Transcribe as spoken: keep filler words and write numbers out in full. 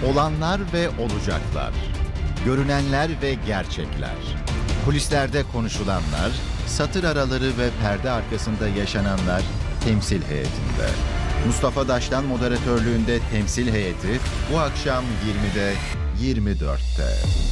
Olanlar ve olacaklar. Görünenler ve gerçekler. Kulislerde konuşulanlar, satır araları ve perde arkasında yaşananlar temsil heyetinde. Mustafa Daş'tan moderatörlüğünde temsil heyeti bu akşam yirmide yirmi dörtte.